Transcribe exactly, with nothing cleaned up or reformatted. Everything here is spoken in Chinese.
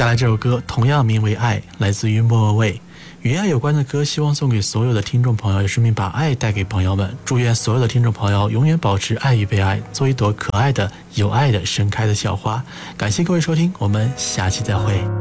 下来这首歌同样名为《爱》，来自于莫文蔚。与爱有关的歌，希望送给所有的听众朋友，也顺便把爱带给朋友们。祝愿所有的听众朋友永远保持爱与被爱，做一朵可爱的、有爱的、盛开的小花。感谢各位收听，我们下期再会。